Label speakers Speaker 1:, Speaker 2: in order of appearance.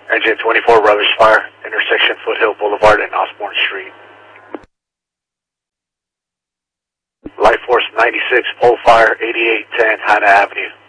Speaker 1: Engine 24, rubbish fire, intersection Foothill Boulevard and Osborne Street. Light Force 96, pole fire, 8810 Hanna Avenue.